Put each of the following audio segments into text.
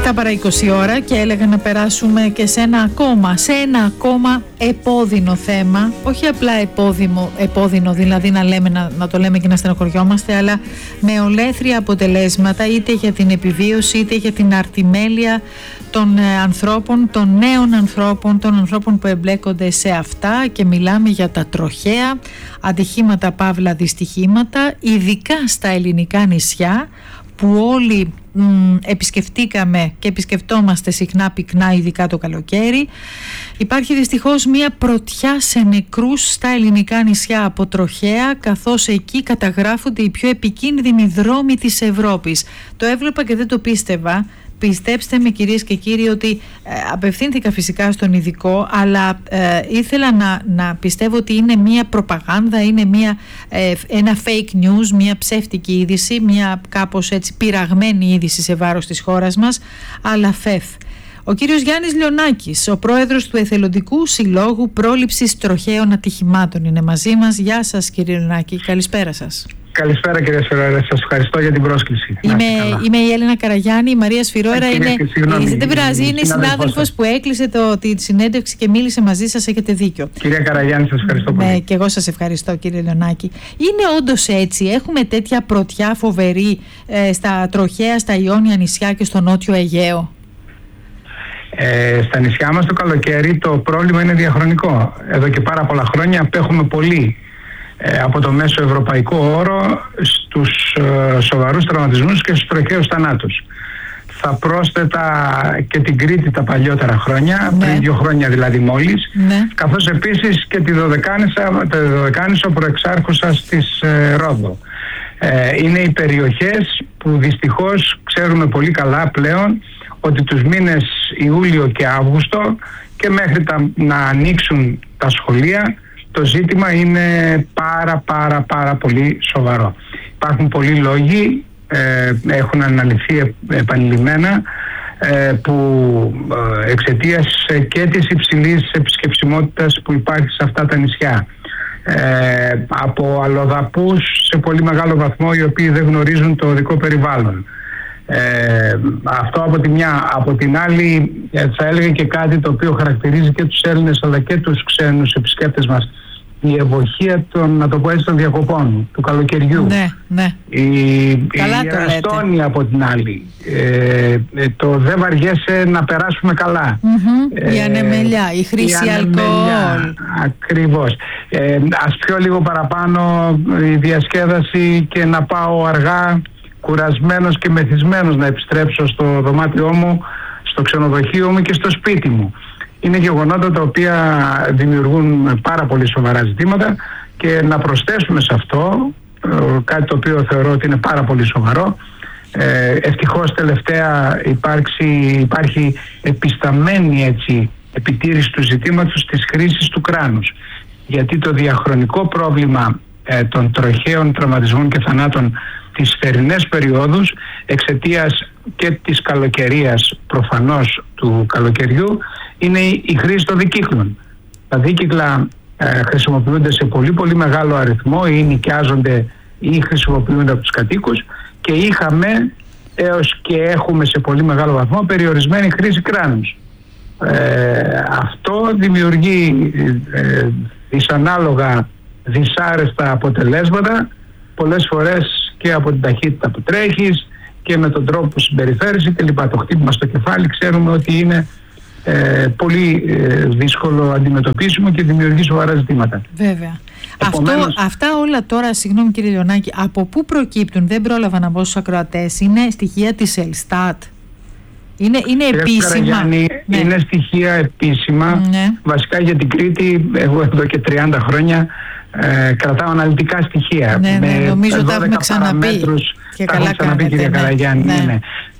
7 παρά 20 ώρα και έλεγα να περάσουμε και σε ένα ακόμα επώδυνο θέμα. Όχι απλά επώδυνο, δηλαδή να το λέμε και να στενοχωριόμαστε, αλλά με ολέθρια αποτελέσματα, είτε για την επιβίωση είτε για την αρτιμέλεια των ανθρώπων, των νέων ανθρώπων, των ανθρώπων που εμπλέκονται σε αυτά, και μιλάμε για τα τροχαία ατυχήματα παύλα δυστυχήματα, ειδικά στα ελληνικά νησιά που όλοι επισκεφτήκαμε και επισκεφτόμαστε συχνά πυκνά, ειδικά το καλοκαίρι. Υπάρχει δυστυχώς μια πρωτιά σε νεκρούς στα ελληνικά νησιά από τροχαία, καθώς εκεί καταγράφονται οι πιο επικίνδυνοι δρόμοι της Ευρώπης. Το έβλεπα και δεν το πίστευα. Πιστέψτε με, κυρίες και κύριοι, ότι απευθύνθηκα φυσικά στον ειδικό, αλλά ήθελα να πιστεύω ότι είναι μια προπαγάνδα, είναι ένα fake news, μια ψεύτικη είδηση, μια κάπως έτσι πειραγμένη είδηση σε βάρος της χώρας μας, αλλά φεφ. Ο κύριος Γιάννης Λιονάκης, ο πρόεδρος του Εθελοντικού Συλλόγου Πρόληψης Τροχαίων Ατυχημάτων, είναι μαζί μας. Γεια σας, κύριε Λιονάκη, καλησπέρα σας. Καλησπέρα, κύριε Σφυρόερα, σας ευχαριστώ για την πρόσκληση. Είμαι η Έλενα Καραγιάννη, η Μαρία Σφυρόερα δεν πειράζει, είναι η συνάδελφος που έκλεισε τη συνέντευξη και μίλησε μαζί σας, έχετε δίκιο. Κυρία Καραγιάννη, σας ευχαριστώ πολύ. Ναι, και εγώ σας ευχαριστώ, κύριε Λιονάκη. Είναι όντως έτσι, έχουμε τέτοια πρωτιά φοβερή στα τροχαία, στα Ιόνια νησιά και στο Νότιο Αιγαίο? Στα νησιά μας το καλοκαίρι το πρόβλημα είναι διαχρονικό. Εδώ και πάρα πολλά χρόνια απέχουμε πολύ από το μέσο ευρωπαϊκό όρο στους σοβαρούς τραυματισμούς και στους τροχαίους θανάτους. Θα πρόσθετα και την Κρήτη τα παλιότερα χρόνια, πριν 2 χρόνια δηλαδή μόλις, καθώς επίσης και τη Δωδεκάνησο προεξάρχουσας της Ρόδο. Είναι οι περιοχές που δυστυχώς ξέρουμε πολύ καλά πλέον ότι τους μήνες Ιούλιο και Αύγουστο και μέχρι να ανοίξουν τα σχολεία, το ζήτημα είναι πάρα πολύ σοβαρό. Υπάρχουν πολλοί λόγοι, έχουν αναλυθεί επανειλημμένα, που εξαιτίας και της υψηλής επισκεψιμότητας που υπάρχει σε αυτά τα νησιά, από αλλοδαπούς σε πολύ μεγάλο βαθμό οι οποίοι δεν γνωρίζουν το οδικό περιβάλλον. Αυτό από τη μια. Από την άλλη θα έλεγα και κάτι το οποίο χαρακτηρίζει και τους Έλληνες αλλά και τους ξένους επισκέπτες μας: η ευοχία των διακοπών του καλοκαιριού. Ναι. Η αστόνια από την άλλη. Το δεν βαριέσαι να περάσουμε καλά. Η ανεμελιά, η χρήση αλκοόλ. Ακριβώς. Ας πιω λίγο παραπάνω η διασκέδαση και να πάω αργά, κουρασμένος και μεθυσμένος, να επιστρέψω στο δωμάτιό μου, στο ξενοδοχείο μου και στο σπίτι μου. Είναι γεγονότα τα οποία δημιουργούν πάρα πολύ σοβαρά ζητήματα, και να προσθέσουμε σε αυτό κάτι το οποίο θεωρώ ότι είναι πάρα πολύ σοβαρό. Ευτυχώς τελευταία υπάρχει επισταμένη επιτήρηση του ζητήματος της χρήσης του κράνους, γιατί το διαχρονικό πρόβλημα των τροχαίων τραυματισμών και θανάτων τις θερινές περιόδους, εξαιτίας και της καλοκαιρίας προφανώς του καλοκαιριού, είναι η χρήση των δικύκλων. Τα δίκυκλα χρησιμοποιούνται σε πολύ μεγάλο αριθμό, ή νοικιάζονται ή χρησιμοποιούνται από τους κατοίκους, και είχαμε έως και έχουμε σε πολύ μεγάλο βαθμό περιορισμένη χρήση κράνους. Αυτό δημιουργεί δυσανάλογα δυσάρεστα αποτελέσματα, πολλές φορές και από την ταχύτητα που τρέχεις και με τον τρόπο που συμπεριφέρεσαι κλπ. Το χτύπημα στο κεφάλι ξέρουμε ότι είναι πολύ δύσκολο αντιμετωπίσιμο και δημιουργεί σοβαρά ζητήματα. Βέβαια. Αυτά όλα τώρα, συγγνώμη κύριε Λιονάκη, από πού προκύπτουν? Δεν πρόλαβα να μπω στους ακροατές. Είναι στοιχεία της Ελστάτ? Είναι επίσημα? Είναι στοιχεία επίσημα. Βασικά για την Κρήτη, εγώ εδώ και 30 χρόνια κρατάω αναλυτικά στοιχεία. Νομίζω τα έχουμε ξαναπεί. Και καλά κάνετε, κυρία Καραγιάννη.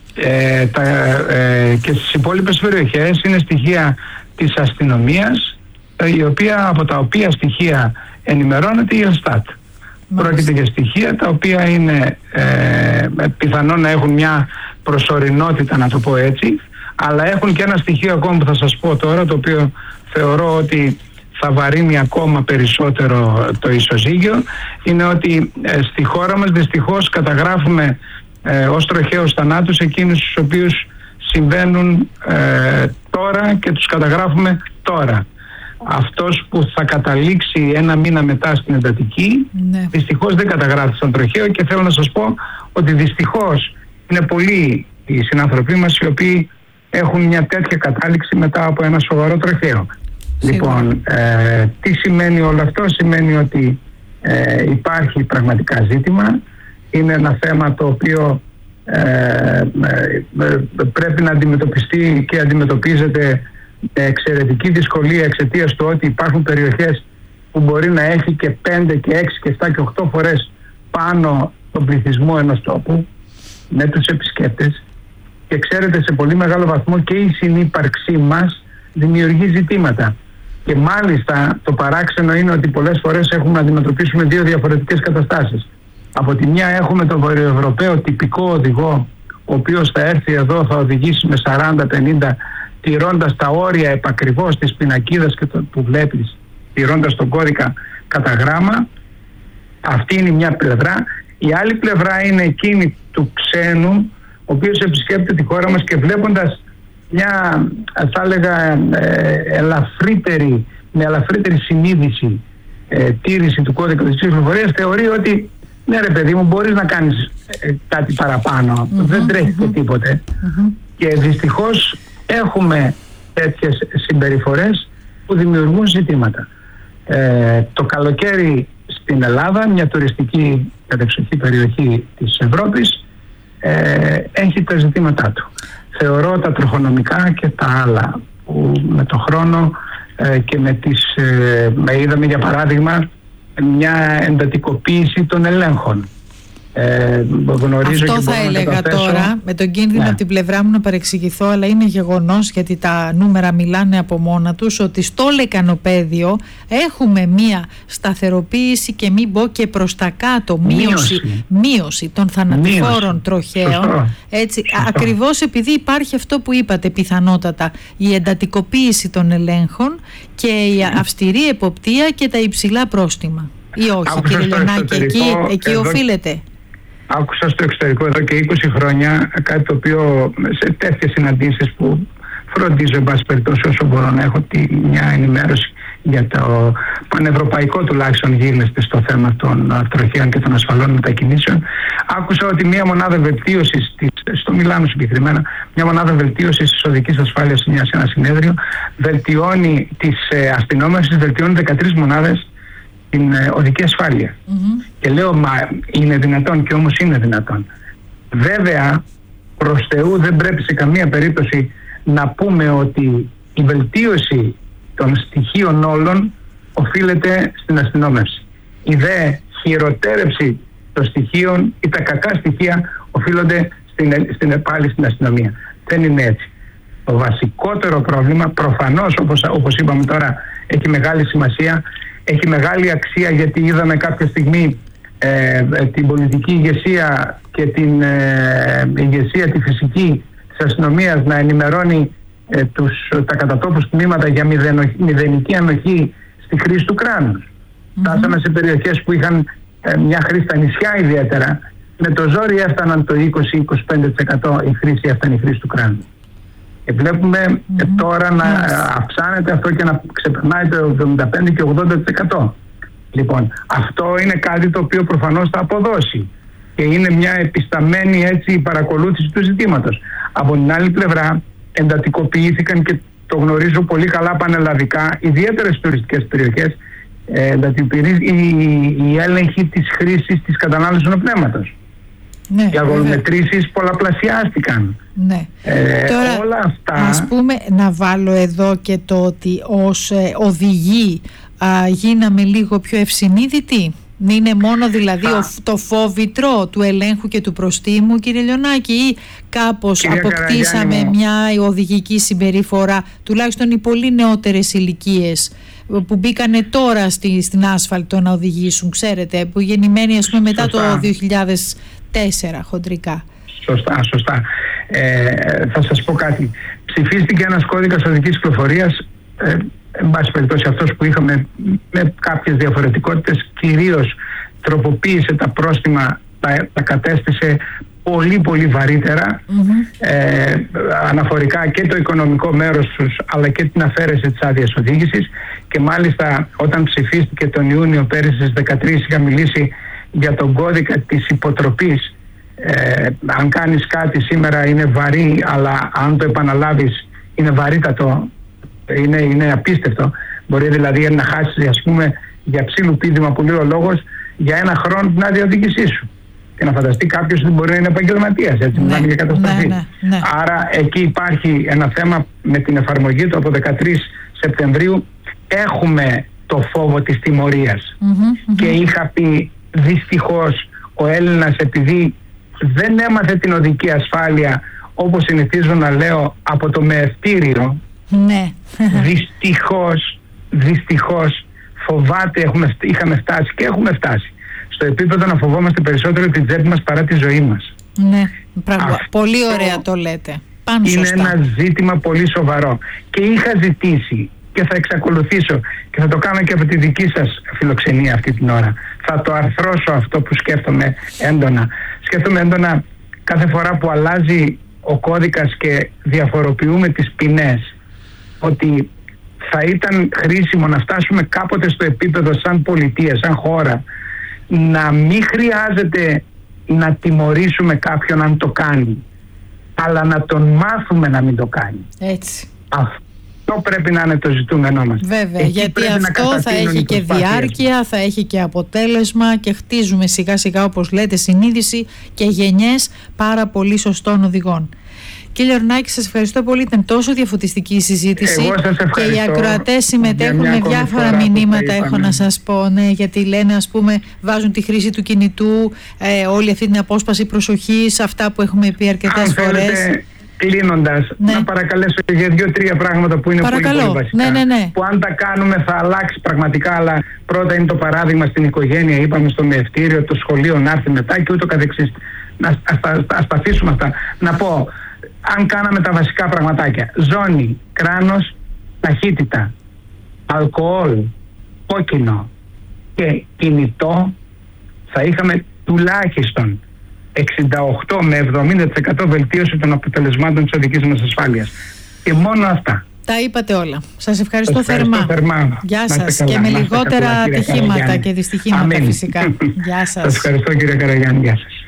Και στις υπόλοιπες περιοχές είναι στοιχεία της αστυνομίας, από τα οποία στοιχεία ενημερώνεται η Ελστάτ. Πρόκειται για στοιχεία τα οποία είναι πιθανόν να έχουν μια προσωρινότητα, να το πω έτσι, αλλά έχουν και ένα στοιχείο ακόμα που θα σας πω τώρα, το οποίο θεωρώ ότι θα βαρύνει ακόμα περισσότερο το ισοζύγιο. Είναι ότι στη χώρα μας δυστυχώς καταγράφουμε ως τροχαίους θανάτους εκείνους τους οποίους συμβαίνουν τώρα και τους καταγράφουμε τώρα. Αυτός που θα καταλήξει ένα μήνα μετά στην εντατική, δυστυχώς δεν καταγράφει σαν τροχαίο, και θέλω να σας πω ότι δυστυχώς είναι πολλοί οι συνάνθρωποι μας οι οποίοι έχουν μια τέτοια κατάληξη μετά από ένα σοβαρό τροχαίο. Λοιπόν, τι σημαίνει όλο αυτό? Σημαίνει ότι υπάρχει πραγματικά ζήτημα, είναι ένα θέμα το οποίο πρέπει να αντιμετωπιστεί και αντιμετωπίζεται με εξαιρετική δυσκολία εξαιτίας του ότι υπάρχουν περιοχές που μπορεί να έχει και 5 και 6 και 7 και 8 φορές πάνω τον πληθυσμό ενός τόπου με τους επισκέπτες, και ξέρετε, σε πολύ μεγάλο βαθμό και η συνύπαρξή μας δημιουργεί ζητήματα. Και μάλιστα το παράξενο είναι ότι πολλές φορές έχουμε να αντιμετωπίσουμε δύο διαφορετικές καταστάσεις. Από τη μια έχουμε τον βορειοευρωπαίο τυπικό οδηγό, ο οποίος θα έρθει εδώ, θα οδηγήσει με 40-50, τηρώντας τα όρια επακριβώς της πινακίδας και που βλέπεις, τηρώντας τον κώδικα κατά γράμμα. Αυτή είναι μια πλευρά. Η άλλη πλευρά είναι εκείνη του ξένου, ο οποίος επισκέπτεται τη χώρα μας και βλέποντας μια, θα έλεγα, με ελαφρύτερη συνείδηση τήρηση του κώδικα της κυκλοφορίας, θεωρεί ότι ναι ρε παιδί μου, μπορείς να κάνεις κάτι παραπάνω, δεν τρέχει και τίποτε. Και δυστυχώς έχουμε τέτοιες συμπεριφορές που δημιουργούν ζητήματα. Το καλοκαίρι στην Ελλάδα, μια τουριστική κατεξοχή περιοχή της Ευρώπης, έχει τα ζητήματά του. Θεωρώ τα τροχονομικά και τα άλλα που με το χρόνο και είδαμε για παράδειγμα μια εντατικοποίηση των ελέγχων. Αυτό θα έλεγα τώρα, με τον κίνδυνο από την πλευρά μου να παρεξηγηθώ, αλλά είναι γεγονός, γιατί τα νούμερα μιλάνε από μόνα τους, ότι στο λεκανοπέδιο έχουμε μία σταθεροποίηση και μην πω και προς τα κάτω μείωση των θανατηφόρων τροχαίων. Έτσι, ακριβώς επειδή υπάρχει αυτό που είπατε, πιθανότατα η εντατικοποίηση των ελέγχων και η αυστηρή εποπτεία και τα υψηλά πρόστιμα. Ή όχι, κύριε Λιονάκη, εκεί οφείλεται? Άκουσα στο εξωτερικό εδώ και 20 χρόνια κάτι το οποίο σε τέτοιες συναντήσεις που φροντίζω εν πάση περιπτώσει όσο μπορώ να έχω μια ενημέρωση για το πανευρωπαϊκό τουλάχιστον γίγνεσθε στο θέμα των τροχαίων και των ασφαλών μετακινήσεων, άκουσα ότι μια μονάδα βελτίωσης, στο Μιλάνο συγκεκριμένα, μια μονάδα βελτίωσης της οδικής ασφάλειας σε ένα συνέδριο βελτιώνει τις αστυνόμευσης, βελτιώνει 13 μονάδες την οδική ασφάλεια. Και λέω, μα είναι δυνατόν? Και όμως είναι δυνατόν. Βέβαια, προς Θεού δεν πρέπει σε καμία περίπτωση να πούμε ότι η βελτίωση των στοιχείων όλων οφείλεται στην αστυνόμευση. Η δε χειροτέρευση των στοιχείων ή τα κακά στοιχεία οφείλονται πάλι στην αστυνομία. Δεν είναι έτσι. Το βασικότερο πρόβλημα, προφανώς όπως είπαμε τώρα, έχει μεγάλη σημασία, έχει μεγάλη αξία, γιατί είδαμε κάποια στιγμή την πολιτική ηγεσία και την ηγεσία τη φυσική της αστυνομίας να ενημερώνει τα κατατόπους τμήματα για μηδενική ανοχή στη χρήση του κράνους. Φτάσαμε σε περιοχές που είχαν μια χρήση, στα νησιά ιδιαίτερα, με το ζόρι έφταναν το 20-25% η χρήση του κράνους. Και βλέπουμε τώρα να αυξάνεται αυτό και να ξεπερνάει το 75% και 80%. Λοιπόν, αυτό είναι κάτι το οποίο προφανώς θα αποδώσει και είναι μια επισταμένη έτσι παρακολούθηση του ζητήματος. Από την άλλη πλευρά εντατικοποιήθηκαν, και το γνωρίζω πολύ καλά πανελλαδικά, ιδιαίτερα στις τουριστικές περιοχές, η έλεγχη της χρήσης της κατανάλωσης νοπνεύματος. Ναι, οι αγρομετρήσεις πολλαπλασιάστηκαν. Ναι. Τώρα, όλα αυτά... Ας πούμε, να βάλω εδώ και το ότι ως οδηγοί γίναμε λίγο πιο ευσυνείδητοι. Είναι μόνο δηλαδή το φόβητρο του ελέγχου και του προστίμου, κύριε Λιονάκη, ή κάπως αποκτήσαμε μια οδηγική συμπεριφορά, τουλάχιστον οι πολύ νεότερες ηλικίες που μπήκανε τώρα στην άσφαλτο να οδηγήσουν, ξέρετε, που γεννημένοι ας πούμε μετά το 2004 χοντρικά. Σωστά. Θα σας πω κάτι. Ψηφίστηκε ένας κώδικας οδικής κυκλοφορίας, εν πάση περιπτώσει αυτός που είχαμε με κάποιες διαφορετικότητες, κυρίως τροποποίησε τα πρόστιμα, τα κατέστησε πολύ πολύ βαρύτερα, αναφορικά και το οικονομικό μέρος τους αλλά και την αφαίρεση της άδειας οδήγησης, και μάλιστα όταν ψηφίστηκε τον Ιούνιο πέρυσι στις 13 είχα μιλήσει για τον κώδικα της υποτροπής. Αν κάνεις κάτι σήμερα είναι βαρύ, αλλά αν το επαναλάβεις είναι βαρύτατο, είναι απίστευτο. Μπορεί δηλαδή να χάσεις, ας πούμε, για ψήλου πήδημα που λέει ο λόγος, για 1 χρόνο την άδεια οδήγησή σου. Και να φανταστεί κάποιος ότι μπορεί να είναι επαγγελματίας, έτσι, μιλάμε για καταστροφή. Ναι. Άρα εκεί υπάρχει ένα θέμα με την εφαρμογή του από 13 Σεπτεμβρίου. Έχουμε το φόβο της τιμωρίας. Και είχα πει, δυστυχώς ο Έλληνας, επειδή δεν έμαθε την οδική ασφάλεια, όπως συνηθίζω να λέω, από το μεευτήριο, δυστυχώς φοβάται, είχαμε φτάσει και έχουμε φτάσει στο επίπεδο να φοβόμαστε περισσότερο την τσέπη μας παρά τη ζωή μας. Ναι, πολύ ωραία το λέτε. Είναι ένα ζήτημα πολύ σοβαρό και είχα ζητήσει και θα εξακολουθήσω και θα το κάνω και από τη δική σας φιλοξενία αυτή την ώρα. Θα το αρθρώσω αυτό που σκέφτομαι έντονα. Σκέφτομαι έντονα κάθε φορά που αλλάζει ο κώδικας και διαφοροποιούμε τις ποινές, ότι θα ήταν χρήσιμο να φτάσουμε κάποτε στο επίπεδο σαν πολιτεία, σαν χώρα, να μην χρειάζεται να τιμωρήσουμε κάποιον αν το κάνει, αλλά να τον μάθουμε να μην το κάνει. Έτσι. Αυτό πρέπει να είναι το ζητούμενό μας. Βέβαια, εκεί γιατί αυτό θα έχει και διάρκεια, θα έχει και αποτέλεσμα και χτίζουμε σιγά σιγά, όπως λέτε, συνείδηση και γενιές πάρα πολύ σωστών οδηγών. Κύριε Ορνάκη, σας ευχαριστώ πολύ. Ήταν τόσο διαφωτιστική η συζήτηση και οι ακροατές συμμετέχουν με διάφορα μηνύματα, έχω να σας πω. Ναι, γιατί λένε, ας πούμε, βάζουν τη χρήση του κινητού, όλη αυτή την απόσπαση προσοχής, αυτά που έχουμε πει αρκετές φορές. Κλείνοντας, να παρακαλέσω για 2-3 πράγματα που είναι πολύ βασικά. Ναι. Που αν τα κάνουμε θα αλλάξει πραγματικά, αλλά πρώτα είναι το παράδειγμα στην οικογένεια, είπαμε, στο μεευτήριο, το σχολείο να έρθει μετά και ούτω καθεξής. Ας τα αφήσουμε αυτά. Να πω, αν κάναμε τα βασικά πραγματάκια, ζώνη, κράνος, ταχύτητα, αλκοόλ, κόκκινο και κινητό, θα είχαμε τουλάχιστον 68 με 70% βελτίωση των αποτελεσμάτων της οδικής μας ασφάλειας. Και μόνο αυτά. Τα είπατε όλα. Σας ευχαριστώ θερμά. Γεια σας. Και με λιγότερα ατυχήματα και δυστυχήματα φυσικά. Γεια σας. Σας ευχαριστώ, κύριε Καραγιάννη. Γεια σας.